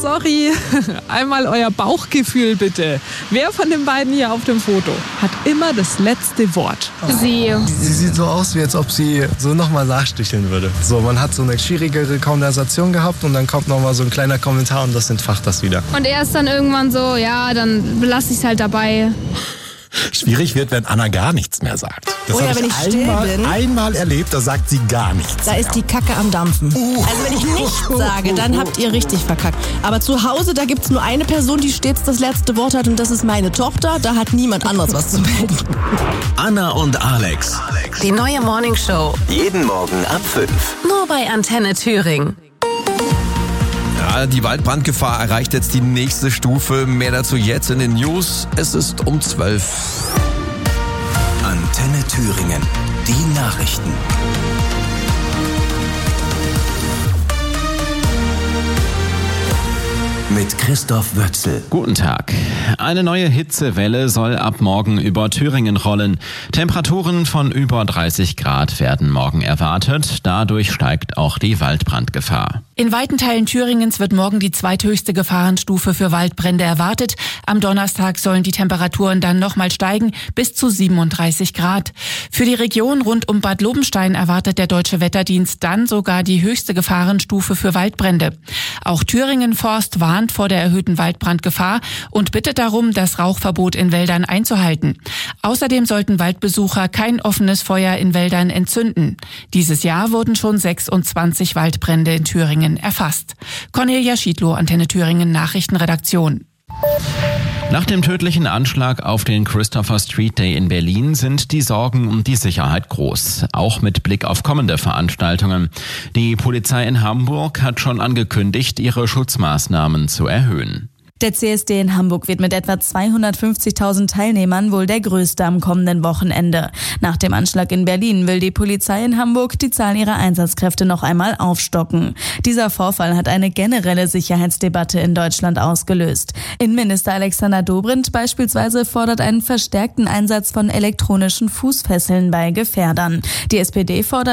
sorry. Einmal euer Bauchgefühl bitte. Wer von den beiden hier auf dem Foto hat immer das letzte Wort? Sie. Sie sieht so aus, wie als ob sie so nochmal nachsticheln würde. So, man hat so eine schwierigere Konversation gehabt und dann kommt nochmal so ein kleiner Kommentar und das entfacht das wieder. Und er ist dann irgendwann so, ja, dann belasse ich es halt dabei. Schwierig wird, wenn Anna gar nichts mehr sagt. Das habe wenn ich still bin, einmal erlebt, da sagt sie gar nichts. da ist die Kacke am Dampfen. Also wenn ich nichts sage, dann habt ihr richtig verkackt. Aber zu Hause, da gibt's nur eine Person, die stets das letzte Wort hat und das ist meine Tochter. Da hat niemand anders was zu melden. Anna und Alex. Die neue Morningshow. Jeden Morgen ab 5. Nur bei Antenne Thüringen. Ja, die Waldbrandgefahr erreicht jetzt die nächste Stufe. Mehr dazu jetzt in den News. Es ist um 12. Antenne Thüringen. Die Nachrichten. Mit Christoph Wötzel. Guten Tag. Eine neue Hitzewelle soll ab morgen über Thüringen rollen. Temperaturen von über 30 Grad werden morgen erwartet. Dadurch steigt auch die Waldbrandgefahr. In weiten Teilen Thüringens wird morgen die zweithöchste Gefahrenstufe für Waldbrände erwartet. Am Donnerstag sollen die Temperaturen dann nochmal steigen bis zu 37 Grad. Für die Region rund um Bad Lobenstein erwartet der Deutsche Wetterdienst dann sogar die höchste Gefahrenstufe für Waldbrände. Auch Thüringen Forst warnt vor der erhöhten Waldbrandgefahr und bittet darum, das Rauchverbot in Wäldern einzuhalten. Außerdem sollten Waldbesucher kein offenes Feuer in Wäldern entzünden. Dieses Jahr wurden schon 26 Waldbrände in Thüringen erfasst. Cornelia Schiedlow, Antenne Thüringen Nachrichtenredaktion. Nach dem tödlichen Anschlag auf den Christopher Street Day in Berlin sind die Sorgen um die Sicherheit groß, auch mit Blick auf kommende Veranstaltungen. Die Polizei in Hamburg hat schon angekündigt, ihre Schutzmaßnahmen zu erhöhen. Der CSD in Hamburg wird mit etwa 250.000 Teilnehmern wohl der größte am kommenden Wochenende. Nach dem Anschlag in Berlin will die Polizei in Hamburg die Zahl ihrer Einsatzkräfte noch einmal aufstocken. Dieser Vorfall hat eine generelle Sicherheitsdebatte in Deutschland ausgelöst. Innenminister Alexander Dobrindt beispielsweise fordert einen verstärkten Einsatz von elektronischen Fußfesseln bei Gefährdern. Die SPD fordert